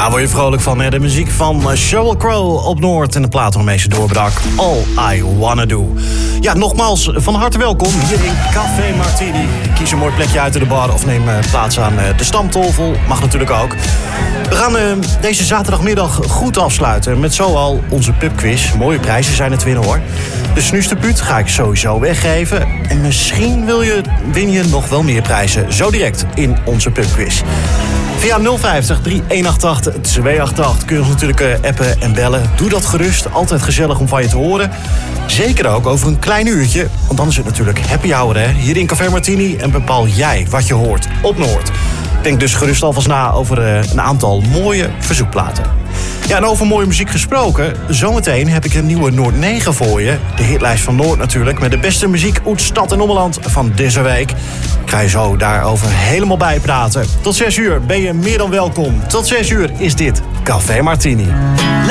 Daar word je vrolijk van, hè? De muziek van Sheryl Crow op Noord en de plaat waarmee ze doorbrak. All I Wanna Do. Ja, nogmaals, van harte welkom hier in Café Martini. Kies een mooi plekje uit in de bar of neem plaats aan de stamtafel. Mag natuurlijk ook. We gaan deze zaterdagmiddag goed afsluiten met zoal onze pubquiz. Mooie prijzen zijn het winnen, hoor. De snuisterpuut ga ik sowieso weggeven. En misschien win je nog wel meer prijzen. Zo direct in onze pubquiz. Via 050 3188 288 kun je ons natuurlijk appen en bellen. Doe dat gerust. Altijd gezellig om van je te horen. Zeker ook over een klein uurtje. Want dan is het natuurlijk happy hour, hè? Hier in Café Martini. En bepaal jij wat je hoort op Noord. Denk dus gerust alvast na over een aantal mooie verzoekplaten. Ja, en over mooie muziek gesproken. Zometeen heb ik een nieuwe Noord 9 voor je. De hitlijst van Noord natuurlijk. Met de beste muziek uit stad en ommeland van deze week. Ik ga je zo daarover helemaal bijpraten. Tot 6 uur ben je meer dan welkom. Tot 6 uur is dit Café Martini.